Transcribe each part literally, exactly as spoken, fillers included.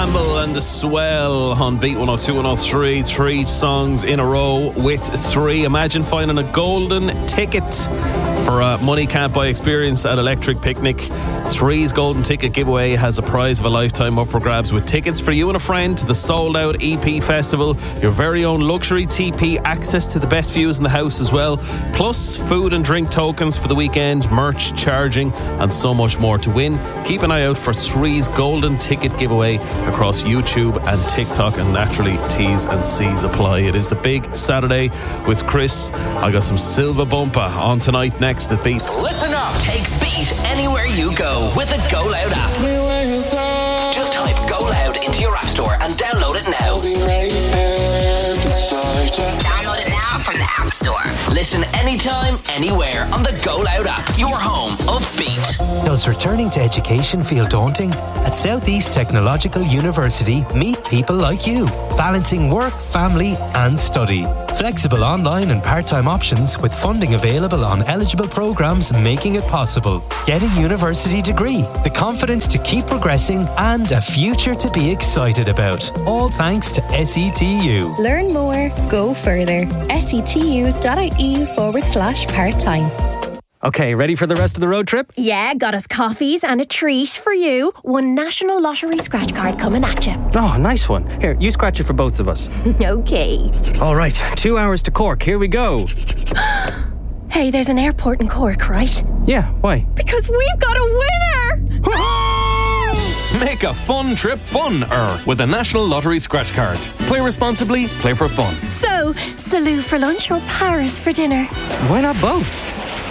Campbell and the Swell on Beat one oh two, one oh three. Three songs in a row with three. Imagine finding a golden ticket for a Money Can't Buy experience at Electric Picnic. Three's golden ticket giveaway has a prize of a lifetime up for grabs with tickets for you and a friend to the sold out E P Festival, your very own luxury T P, access to the best views in the house as well, plus food and drink tokens for the weekend, merch, charging and so much more to win. Keep an eye out for Three's golden ticket giveaway across YouTube and TikTok, and naturally T's and C's apply. It is the big Saturday with Chris. I got some Silva Bumpa on tonight next at Beat. Listen up. Take Beat anywhere you go with the Go Loud app. Just type Go Loud into your app store and download it now. Download it now from the App Store. Listen anytime, anywhere on the Go Loud app. Your home of Beat. Does returning to education feel daunting? At Southeast Technological University, meet people like you, balancing work, family and study. Flexible online and part-time options with funding available on eligible programs, making it possible. Get a university degree, the confidence to keep progressing and a future to be excited about. All thanks to S E T U. Learn more, go further. setu.ie forward slash part-time. Okay, ready for the rest of the road trip? Yeah, got us coffees and a treat for you. One National Lottery scratch card coming at you. Oh, nice one. Here, you scratch it for both of us. Okay. All right, two hours to Cork. Here we go. Hey, there's an airport in Cork, right? Yeah, why? Because we've got a winner! Make a fun trip fun-er with a National Lottery scratch card. Play responsibly, play for fun. So, Salou for lunch or Paris for dinner? Why not both?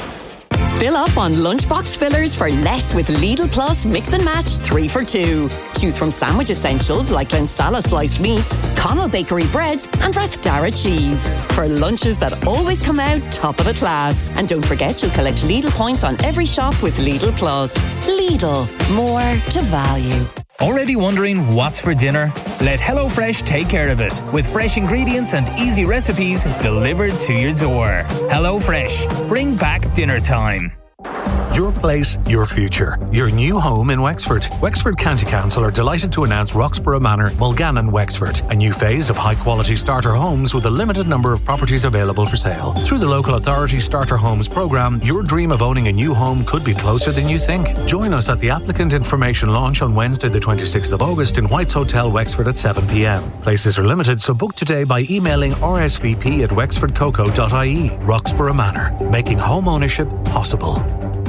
Fill up on lunchbox fillers for less with Lidl Plus Mix and Match three for two. Choose from sandwich essentials like Glensala sliced meats, Connell Bakery breads and Rathdara cheese. For lunches that always come out top of the class. And don't forget you'll collect Lidl points on every shop with Lidl Plus. Lidl, more to value. Already wondering what's for dinner? Let HelloFresh take care of it with fresh ingredients and easy recipes delivered to your door. HelloFresh, bring back dinner time. Your place, your future. Your new home in Wexford. Wexford County Council are delighted to announce Roxborough Manor, Mulgannon, Wexford. A new phase of high-quality starter homes with a limited number of properties available for sale. Through the local authority Starter Homes programme, your dream of owning a new home could be closer than you think. Join us at the applicant information launch on Wednesday the twenty-sixth of August in White's Hotel, Wexford at seven p.m. Places are limited, so book today by emailing r s v p at wexford coco dot i e. Roxborough Manor, making home ownership possible.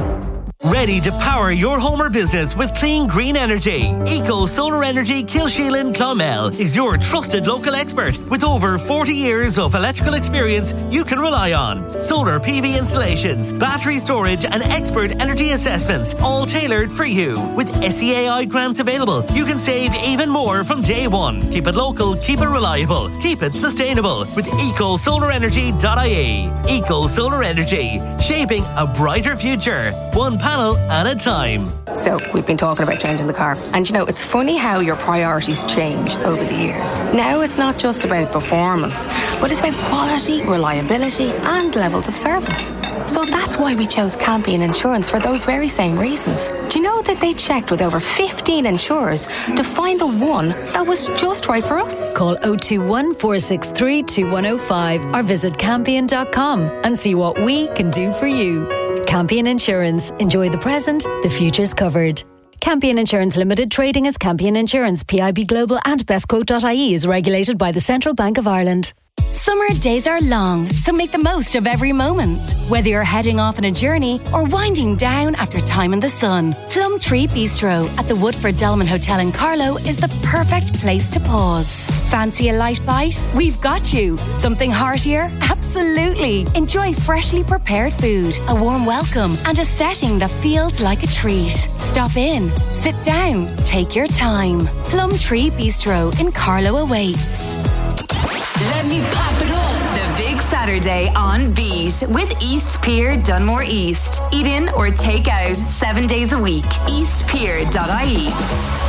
Ready to power your home or business with clean green energy? Eco Solar Energy Kilsheelan Clonmel is your trusted local expert with over forty years of electrical experience you can rely on. Solar P V installations, battery storage and expert energy assessments, all tailored for you. With S E A I grants available, you can save even more from day one. Keep it local, keep it reliable, keep it sustainable with eco solar energy dot i e. Eco Solar Energy, shaping a brighter future. One panel at a time. So, we've been talking about changing the car. And you know, it's funny how your priorities change over the years. Now it's not just about performance, but it's about quality, reliability and levels of service. So that's why we chose Campion Insurance for those very same reasons. Do you know that they checked with over fifteen insurers to find the one that was just right for us? Call oh two one, four six three, two one oh five or visit campion dot com and see what we can do for you. Campion Insurance. Enjoy the present, the future's covered. Campion Insurance Limited, trading as Campion Insurance, P I B Global and bestquote dot i e is regulated by the Central Bank of Ireland. Summer days are long, so make the most of every moment. Whether you're heading off on a journey or winding down after time in the sun, Plum Tree Bistro at the Woodford Dolman Hotel in Carlow is the perfect place to pause. Fancy a light bite? We've got you. Something heartier? Absolutely. Enjoy freshly prepared food, a warm welcome, and a setting that feels like a treat. Stop in, sit down, take your time. Plum Tree Bistro in Carlow awaits. Let me pop it up. The big Saturday on Beat with East Pier Dunmore East. Eat in or take out seven days a week. east pier dot i e.